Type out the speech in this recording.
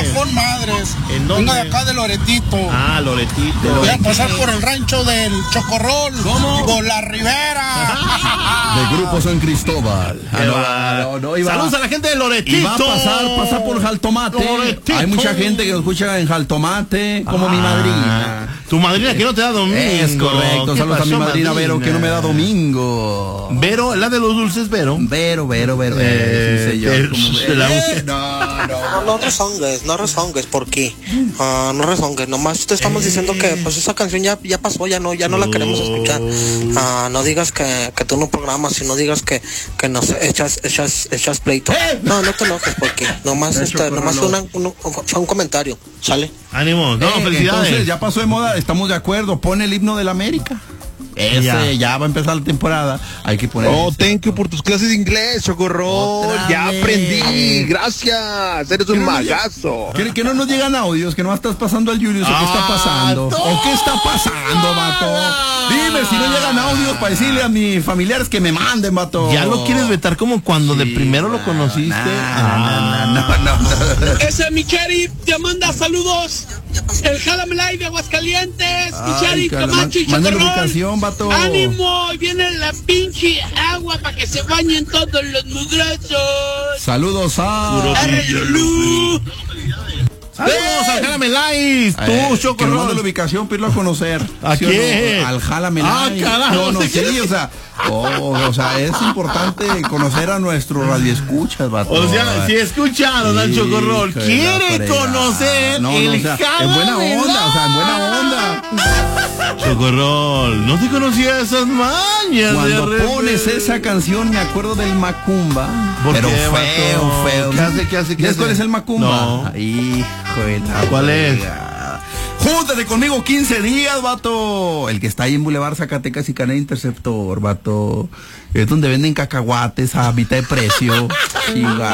con madres. ¿En dónde? Vengo de acá de Loretito. Ah, Loretito. Voy a pasar por el rancho del Chocorrol. ¿Cómo? Por la Ribera. De Grupo San Cristóbal. Saludos a la gente de Loretito. Y va a pasar por Jaltomate. Loretito. Hay mucha gente que nos escucha en Jaltomate, como mi madrina. Tu madrina que no te da domingo. Es correcto. Saludos a mi madrina Vero, que no me da domingo. Vero, la de los dulces, Vero. Vero. Sí, señor. No rezongues, ¿por qué? No rezongues, nomás te estamos diciendo que pues esa canción ya pasó, ya no la queremos escuchar. No digas que tú no programas, y no digas que nos echas pleito. No te enojes, porque nomás fue un comentario, ¿sale? Ánimo, no, felicidades. Entonces ya pasó de moda, estamos de acuerdo, pone el himno de la América. Ya va a empezar la temporada. Hay que poner. Thank you por tus clases de inglés, Chocorrol. Ya aprendí. Gracias. Eres un magazo. Que no nos llegan audios, que no estás pasando al Julius. ¿O qué está pasando? ¿O qué está pasando, vato? Dime si no llegan audios para decirle a mis familiares que me manden, vato. Ya lo quieres vetar como cuando de primero lo conociste. No. Ese mi sheriff te manda saludos. El Jalamelay de Aguascalientes. Mi sheriff Camacho y Manda la Chocorrol. ubicación, vato. ¡Ánimo! Y viene la pinche agua para que se bañen todos los mugrosos. Saludos a... Saludos al Jalamelay. Tú, Chocorrol. Que nos mande la ubicación, pirlo a conocer. ¿A ¿Sí quién? No? Al Jalamelay. Carajo. No, sí, o sea, es importante conocer a nuestros radioescuchas, vato. O sea, si escucharon al Chocorrol, quiere conocer el Jalamelay. En buena onda. Chocorrol, no te conocía esas mañas. Cuando pones esa canción me acuerdo del Macumba. Pero feo. ¿Qué hace? ¿Sabes cuál es el Macumba? No. Hijo de la... ¿Cuál es? Júntate conmigo 15 días, vato. El que está ahí en Boulevard Zacatecas y Canal Interceptor, vato. Es donde venden cacahuates a mitad de precio. Chinga.